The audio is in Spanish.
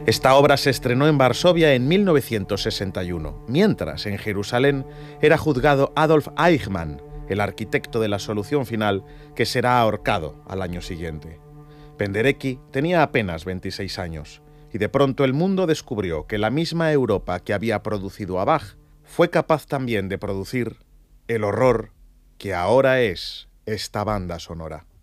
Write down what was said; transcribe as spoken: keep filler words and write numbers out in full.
Esta obra se estrenó en Varsovia en mil novecientos sesenta y uno, mientras en Jerusalén era juzgado Adolf Eichmann, el arquitecto de la solución final, que será ahorcado al año siguiente. Penderecki tenía apenas veintiséis años, y de pronto el mundo descubrió que la misma Europa que había producido a Bach fue capaz también de producir el horror que ahora es esta banda sonora.